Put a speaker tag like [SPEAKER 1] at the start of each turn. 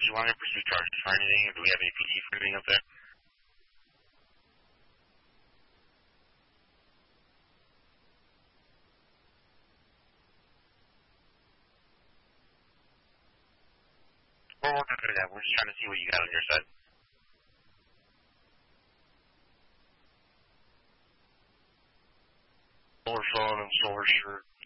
[SPEAKER 1] you want to pursue charges for anything? Or do we have any PD for anything up there? We're working through that. We're just trying to see what you got on your side. Solar phone and solar shirt.